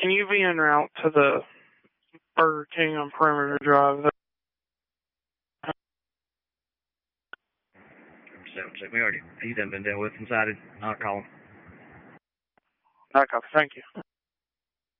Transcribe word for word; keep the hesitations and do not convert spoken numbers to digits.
Can you be en route to the Burger King on Perimeter Drive? seven six. We already, he's done been dealt with inside it. I'll call him. Okay, thank you.